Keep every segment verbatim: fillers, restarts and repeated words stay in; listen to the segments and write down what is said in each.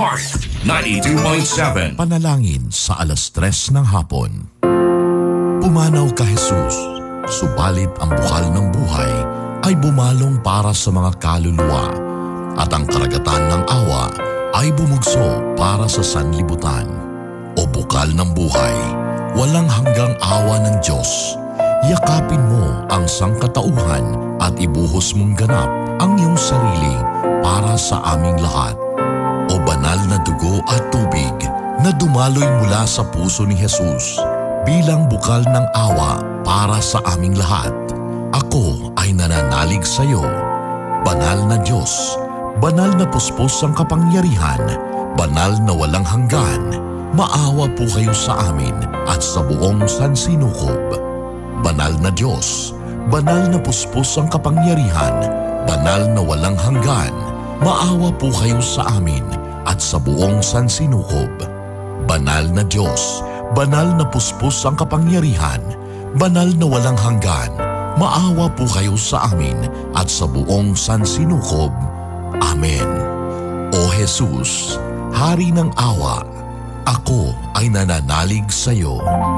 Heart ninety-two point seven. Panalangin sa alas tres ng hapon. Pumanaw ka Jesus, subalit ang bukal ng buhay ay bumalong para sa mga kaluluwa at ang karagatan ng awa ay bumugso para sa sanlibutan. O bukal ng buhay, walang hanggang awa ng Diyos, yakapin mo ang sangkatauhan at ibuhos mong ganap ang iyong sarili para sa aming lahat. O banal na dugo at tubig na dumaloy mula sa puso ni Jesus bilang bukal ng awa para sa aming lahat. Ako ay nananalig sa iyo. Banal na Diyos, banal na puspos ang kapangyarihan, banal na walang hanggan, maawa po kayo sa amin at sa buong sansinukob. Banal na Diyos, banal na puspos ang kapangyarihan, banal na walang hanggan, maawa po kayo sa amin at sa buong sansinukob. Banal na Diyos, banal na puspos ang kapangyarihan, banal na walang hanggan, maawa po kayo sa amin at sa buong sansinukob. Amen. O Jesus, Hari ng awa, ako ay nananalig sa iyo.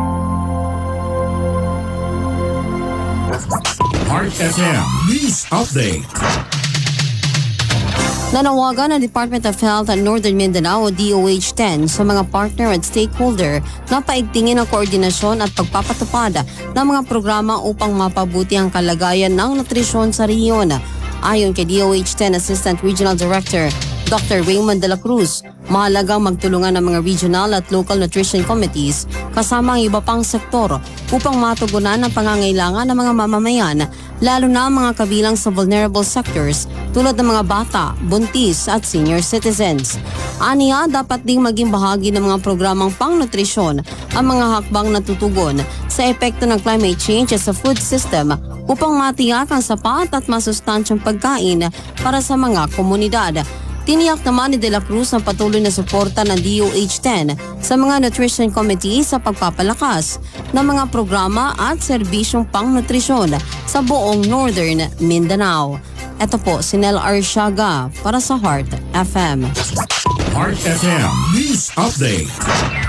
Heart F M News Update. Nanawagan ang Department of Health at Northern Mindanao o D O H ten sa mga partner at stakeholder na paigtingin ang koordinasyon at pagpapatupad ng mga programa upang mapabuti ang kalagayan ng nutrisyon sa rehiyon. Ayon kay D O H ten Assistant Regional Director Doctor Raymond de la Cruz, mahalagang magtulungan ng mga regional at local nutrition committees kasama ang iba pang sektor upang matugunan ang pangangailangan ng mga mamamayan, lalo na ang mga kabilang sa vulnerable sectors tulad ng mga bata, buntis at senior citizens. Aniya, dapat ding maging bahagi ng mga programang pangnutrisyon ang mga hakbang na tutugon sa epekto ng climate change sa food system upang matiyak ang sapat at masustansyang pagkain para sa mga komunidad. Tiniyak naman ni De La Cruz ang patuloy na suporta ng D O H ten sa mga nutrition committee sa pagpapalakas ng mga programa at serbisyong pangnutrisyon sa buong Northern Mindanao. Ito po si Nel Arsiaga para sa Heart F M. Heart F M News Update.